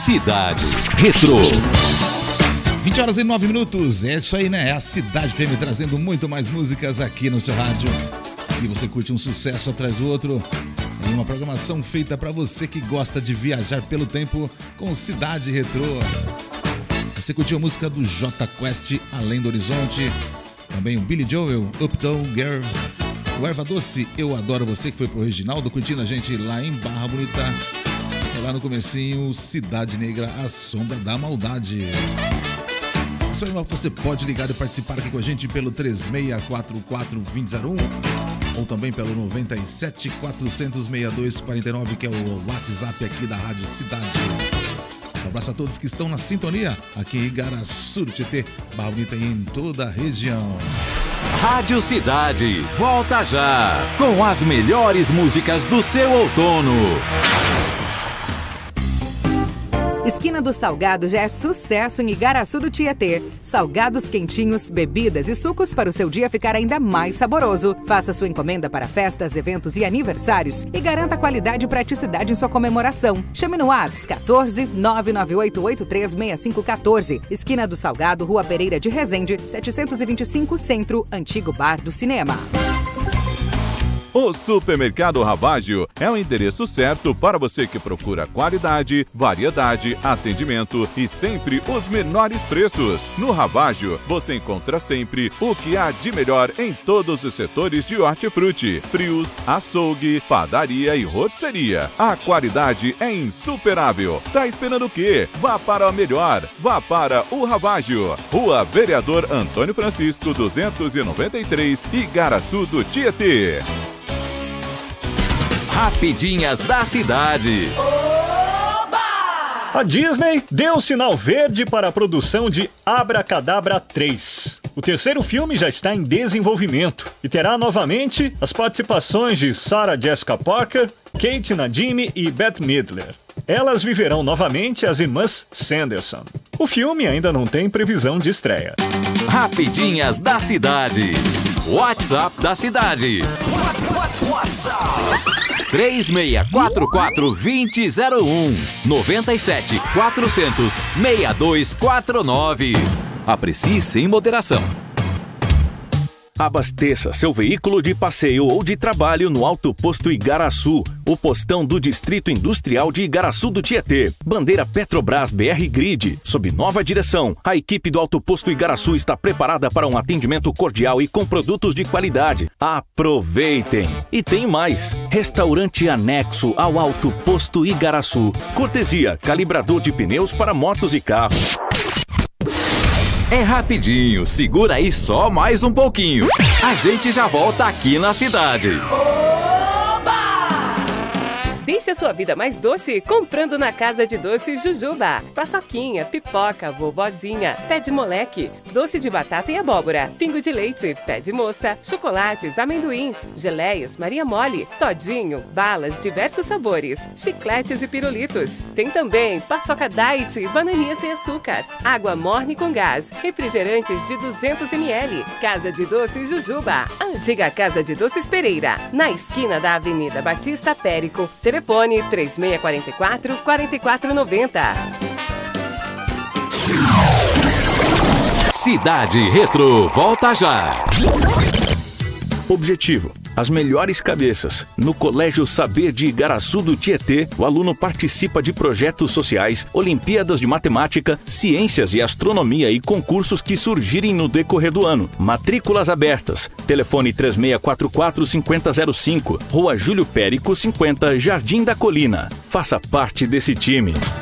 Cidade Retro. 20 horas e 9 minutos, é isso aí, né? É a Cidade FM trazendo muito mais músicas aqui no seu rádio. E você curte um sucesso atrás do outro. Em uma programação feita para você que gosta de viajar pelo tempo com Cidade Retro. Você curtiu a música do Jota Quest, Além do Horizonte. Também o Billy Joel, Uptown Girl. O Erva Doce, Eu Adoro Você, que foi pro Reginaldo, curtindo a gente lá em Barra Bonita. E lá no comecinho, Cidade Negra, A Sombra da Maldade. Isso aí, você pode ligar e participar aqui com a gente pelo 3644-2001 ou também pelo 97-400-6249, que é o WhatsApp aqui da Rádio Cidade. Um abraço a todos que estão na sintonia aqui em Igaraçu, Tietê, Barra Bonita e em toda a região. Rádio Cidade, volta já com as melhores músicas do seu outono. Esquina do Salgado já é sucesso em Igaraçu do Tietê. Salgados quentinhos, bebidas e sucos para o seu dia ficar ainda mais saboroso. Faça sua encomenda para festas, eventos e aniversários e garanta qualidade e praticidade em sua comemoração. Chame no WhatsApp 14 998836514. Esquina do Salgado, Rua Pereira de Resende, 725 Centro, Antigo Bar do Cinema. O Supermercado Ravagio é o endereço certo para você que procura qualidade, variedade, atendimento e sempre os menores preços. No Ravagio, você encontra sempre o que há de melhor em todos os setores de hortifruti, frios, açougue, padaria e rotisseria. A qualidade é insuperável. Tá esperando o quê? Vá para a melhor. Vá para o Ravagio. Rua Vereador Antônio Francisco, 293, Igaraçu do Tietê. Rapidinhas da Cidade. A Disney deu sinal verde para a produção de Abracadabra 3. O terceiro filme já está em desenvolvimento e terá novamente as participações de Sarah Jessica Parker, Kate Nadine e Bette Midler. Elas viverão novamente as irmãs Sanderson. O filme ainda não tem previsão de estreia. Rapidinhas da Cidade. WhatsApp da Cidade. 3644-2001 97-400-6249. Aprecie sem moderação. Abasteça seu veículo de passeio ou de trabalho no Alto Posto Igaraçu, o postão do Distrito Industrial de Igaraçu do Tietê. Bandeira Petrobras BR Grid. Sob nova direção, a equipe do Alto Posto Igaraçu está preparada para um atendimento cordial e com produtos de qualidade. Aproveitem! E tem mais. Restaurante anexo ao Alto Posto Igaraçu. Cortesia, calibrador de pneus para motos e carros. É rapidinho, segura aí só mais um pouquinho. A gente já volta aqui na cidade. Deixe a sua vida mais doce comprando na Casa de Doces Jujuba. Paçoquinha, pipoca, vovozinha, pé de moleque, doce de batata e abóbora, pingo de leite, pé de moça, chocolates, amendoins, geleias, Maria Mole, todinho, balas, diversos sabores, chicletes e pirulitos. Tem também paçoca diet, bananinha sem açúcar, água morne com gás, refrigerantes de 200 ml. Casa de Doces Jujuba, a antiga Casa de Doces Pereira, na esquina da Avenida Batista Périco. Telefone 3644-4490. Cidade Retro, volta já. Objetivo: as melhores cabeças. No Colégio Saber de Igaraçu do Tietê, o aluno participa de projetos sociais, Olimpíadas de Matemática, Ciências e Astronomia e concursos que surgirem no decorrer do ano. Matrículas abertas. Telefone 3644-5005, Rua Júlio Périco 50, Jardim da Colina. Faça parte desse time.